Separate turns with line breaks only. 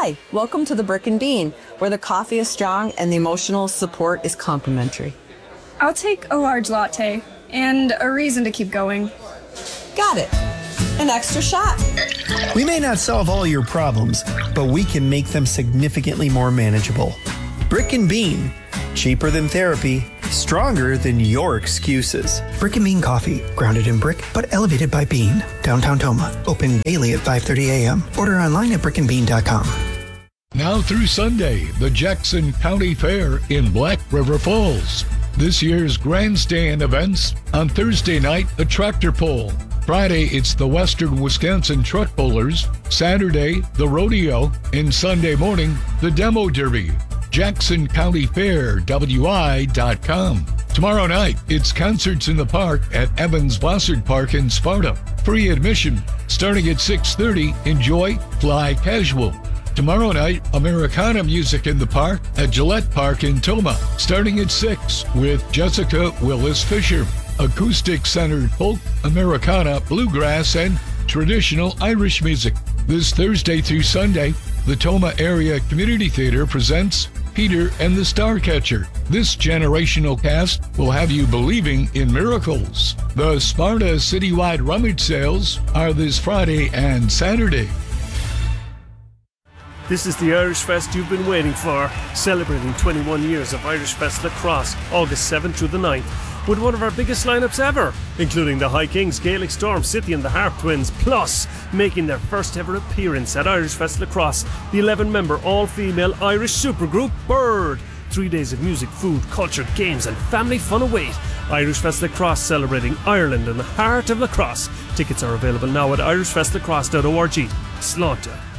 Hi, welcome to the Brick and Bean, where the coffee is strong and the emotional support is complimentary.
I'll take a large latte and a reason to keep going.
Got it. An extra shot.
We may not solve all your problems, but we can make them significantly more manageable. Brick and Bean. Cheaper than therapy, stronger than your excuses. Brick and Bean Coffee, grounded in brick, but elevated by bean. Downtown Toma, open daily at 5:30 a.m. Order online at brickandbean.com.
Now through Sunday, the Jackson County Fair in Black River Falls. This year's grandstand events: on Thursday night, a tractor pull. Friday, it's the Western Wisconsin Truck Pullers. Saturday, the rodeo. And Sunday morning, the Demo Derby. JacksonCountyFair.wi.com. Tomorrow night, it's concerts in the park at Evans Bossard Park in Sparta. Free admission. Starting at 6:30, enjoy Fly Casual. Tomorrow night, Americana music in the park at Gillette Park in Toma. Starting at 6 with Jessica Willis Fisher. Acoustic-centered folk, Americana, bluegrass, and traditional Irish music. This Thursday through Sunday, the Toma Area Community Theater presents Peter and the Starcatcher. This generational cast will have you believing in miracles. The Sparta citywide rummage sales are this Friday and Saturday.
This is the Irish Fest you've been waiting for, celebrating 21 years of Irish Fest Lacrosse, August 7th through the 9th, with one of our biggest lineups ever, including the High Kings, Gaelic Storm, City and the Harp Twins, plus making their first ever appearance at Irish Fest Lacrosse, the 11-member all-female Irish supergroup Bird. 3 days of music, food, culture, games and family fun await. Irish Fest Lacrosse, celebrating Ireland and the heart of lacrosse. Tickets are available now at irishfestlacrosse.org. Slánta.